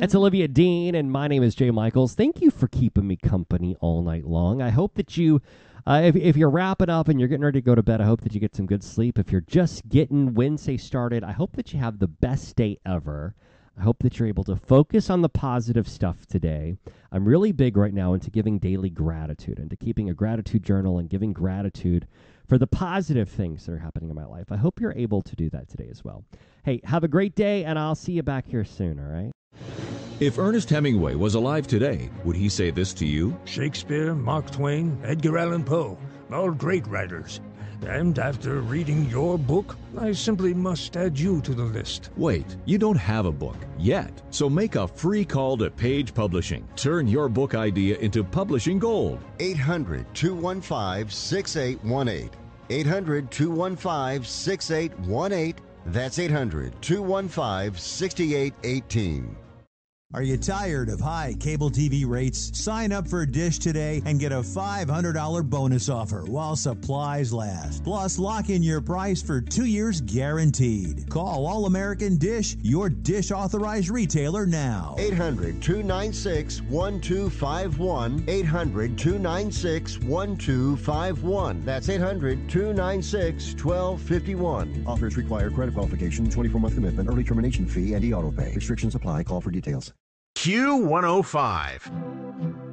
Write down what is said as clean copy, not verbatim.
That's Olivia Dean, and my name is Jay Michaels. Thank you for keeping me company all night long. I hope that you, if you're wrapping up and you're getting ready to go to bed, I hope that you get some good sleep. If you're just getting Wednesday started, I hope that you have the best day ever. I hope that you're able to focus on the positive stuff today. I'm really big right now into giving daily gratitude, into keeping a gratitude journal and giving gratitude for the positive things that are happening in my life. I hope you're able to do that today as well. Hey, have a great day, and I'll see you back here soon, all right? If Ernest Hemingway was alive today, would he say this to you? Shakespeare, Mark Twain, Edgar Allan Poe, all great writers. And after reading your book, I simply must add you to the list. Wait, you don't have a book yet. So make a free call to Page Publishing. Turn your book idea into publishing gold. 800-215-6818. 800-215-6818. That's 800-215-6818. Are you tired of high cable TV rates? Sign up for Dish today and get a $500 bonus offer while supplies last. Plus, lock in your price for 2 years guaranteed. Call All American Dish, your Dish authorized retailer now. 800-296-1251. 800-296-1251. That's 800-296-1251. Offers require credit qualification, 24-month commitment, early termination fee, and e-auto pay. Restrictions apply. Call for details. Q105.